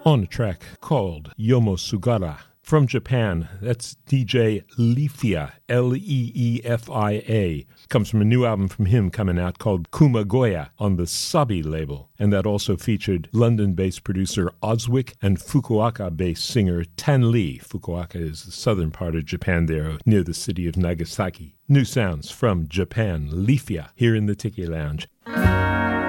on a track called Yomo Sugara. From Japan, that's DJ Leafia, Leefia. Comes from a new album from him coming out called Kumagoya on the Sabi label. And that also featured London-based producer Oswick and Fukuoka-based singer Tan Lee. Fukuoka is the southern part of Japan there, near the city of Nagasaki. New sounds from Japan, Leafia, here in the Tiki Lounge.